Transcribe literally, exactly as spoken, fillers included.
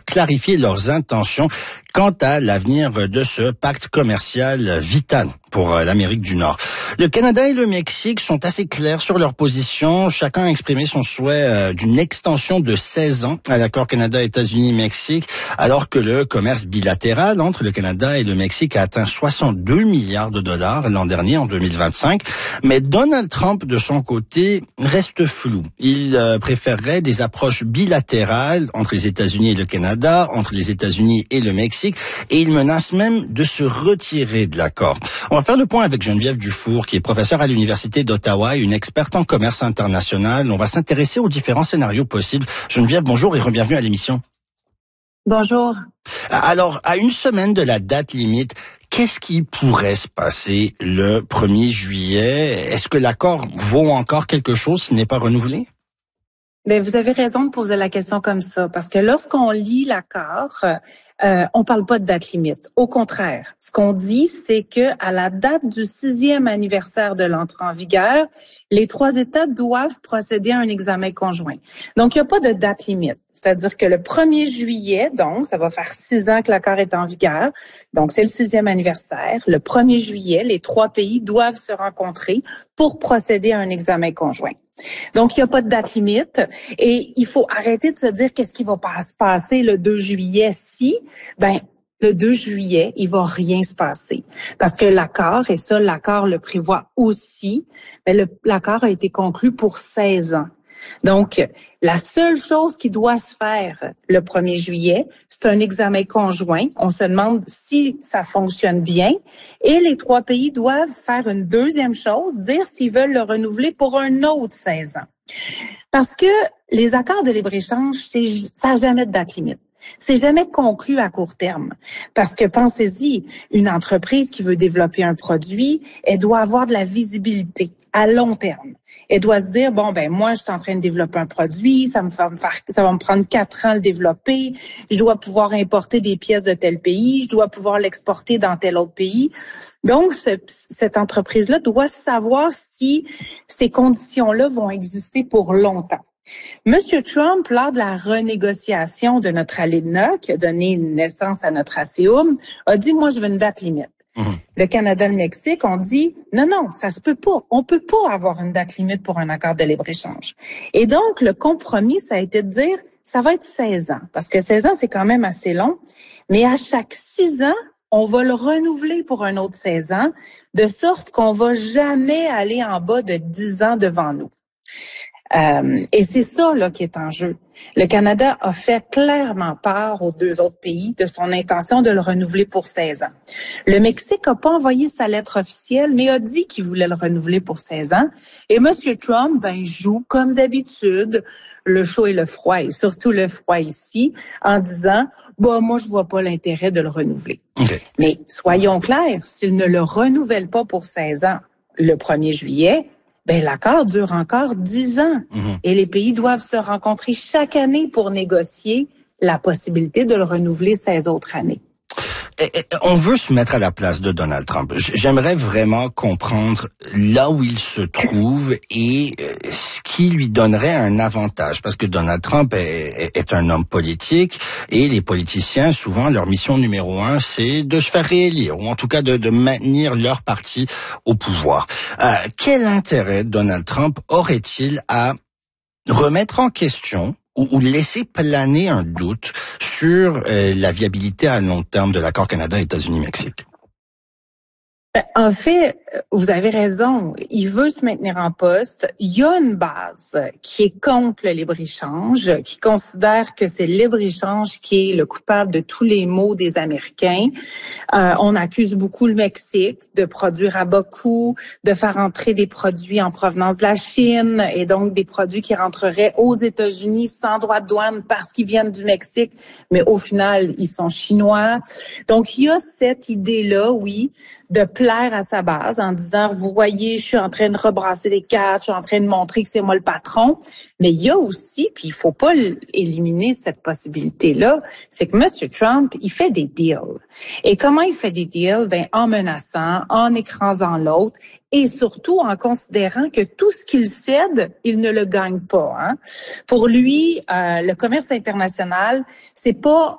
clarifier leurs intentions quant à l'avenir de ce pacte commercial vital pour l'Amérique du Nord. Le Canada et le Mexique sont assez clairs sur leur position. Chacun a exprimé son souhait d'une extension de seize ans à l'accord Canada-États-Unis-Mexique, alors que le commerce bilatéral entre le Canada et le Mexique a atteint soixante-deux milliards de dollars l'an dernier, en deux mille vingt-cinq. Mais Donald Trump, de son côté, reste flou. Il euh, préférerait des approches bilatérales entre les États-Unis et le Canada, entre les États-Unis et le Mexique, et il menace même de se retirer de l'accord. On va faire le point avec Geneviève Dufour, qui est professeure à l'Université d'Ottawa et une experte en commerce international. On va s'intéresser aux différents scénarios possibles. Geneviève, bonjour et re-bienvenue à l'émission. Bonjour. Alors, à une semaine de la date limite, qu'est-ce qui pourrait se passer le premier juillet? Est-ce que l'accord vaut encore quelque chose s'il n'est pas renouvelé? Ben, vous avez raison de poser la question comme ça, parce que lorsqu'on lit l'accord, euh, on parle pas de date limite. Au contraire, ce qu'on dit, c'est que à la date du sixième anniversaire de l'entrée en vigueur, les trois États doivent procéder à un examen conjoint. Donc, il n'y a pas de date limite. C'est-à-dire que le premier juillet, donc, ça va faire six ans que l'accord est en vigueur. Donc, c'est le sixième anniversaire. Le premier juillet, les trois pays doivent se rencontrer pour procéder à un examen conjoint. Donc, il n'y a pas de date limite et il faut arrêter de se dire qu'est-ce qui va pas se passer le deux juillet si, ben, le deux juillet, il va rien se passer. Parce que l'accord, et ça, l'accord le prévoit aussi, ben, le, l'accord a été conclu pour seize ans. Donc, la seule chose qui doit se faire le premier juillet, c'est un examen conjoint. On se demande si ça fonctionne bien. Et les trois pays doivent faire une deuxième chose, dire s'ils veulent le renouveler pour un autre seize ans. Parce que les accords de libre-échange, c'est, ça n'a jamais de date limite. C'est jamais conclu à court terme. Parce que pensez-y, une entreprise qui veut développer un produit, elle doit avoir de la visibilité à long terme. Elle doit se dire, bon, ben moi, je suis en train de développer un produit, ça me fait me faire, ça va me prendre quatre ans à le développer, je dois pouvoir importer des pièces de tel pays, je dois pouvoir l'exporter dans tel autre pays. Donc, ce, cette entreprise-là doit savoir si ces conditions-là vont exister pour longtemps. Monsieur Trump, lors de la renégociation de notre ALENA, qui a donné naissance à notre ASEUM, a dit, moi, je veux une date limite. Mmh. Le Canada et le Mexique ont dit, non, non, ça se peut pas. On peut pas avoir une date limite pour un accord de libre-échange. Et donc, le compromis, ça a été de dire, ça va être seize ans. Parce que seize ans, c'est quand même assez long. Mais à chaque six ans, on va le renouveler pour un autre seize ans, de sorte qu'on va jamais aller en bas de dix ans devant nous. Euh, et c'est ça là qui est en jeu. Le Canada a fait clairement part aux deux autres pays de son intention de le renouveler pour seize ans. Le Mexique n'a pas envoyé sa lettre officielle, mais a dit qu'il voulait le renouveler pour seize ans. Et M. Trump, ben, joue comme d'habitude le chaud et le froid, et surtout le froid ici, en disant bon, moi, je vois pas l'intérêt de le renouveler. Okay. Mais soyons clairs, s'il ne le renouvelle pas pour seize ans le premier juillet, ben l'accord dure encore dix ans. Mm-hmm. Et les pays doivent se rencontrer chaque année pour négocier la possibilité de le renouveler seize autres années. On veut se mettre à la place de Donald Trump. J'aimerais vraiment comprendre là où il se trouve et ce qui lui donnerait un avantage. Parce que Donald Trump est, est un homme politique et les politiciens, souvent, leur mission numéro un, c'est de se faire réélire ou en tout cas de, de maintenir leur parti au pouvoir. Euh, quel intérêt Donald Trump aurait-il à remettre en question ou laisser planer un doute sur euh, la viabilité à long terme de l'accord Canada-États-Unis-Mexique? En fait, vous avez raison. Il veut se maintenir en poste. Il y a une base qui est contre le libre-échange, qui considère que c'est le libre-échange qui est le coupable de tous les maux des Américains. Euh, on accuse beaucoup le Mexique de produire à bas coût, de faire entrer des produits en provenance de la Chine et donc des produits qui rentreraient aux États-Unis sans droit de douane parce qu'ils viennent du Mexique, mais au final, ils sont chinois. Donc, il y a cette idée-là, oui, de plaire à sa base en disant, vous voyez, je suis en train de rebrasser les cartes, je suis en train de montrer que c'est moi le patron. Mais il y a aussi, puis il faut pas éliminer cette possibilité-là, c'est que M. Trump, il fait des deals. Et comment il fait des deals? Ben, en menaçant, en écrasant l'autre et surtout en considérant que tout ce qu'il cède, il ne le gagne pas. Hein? Pour lui, euh, le commerce international, c'est pas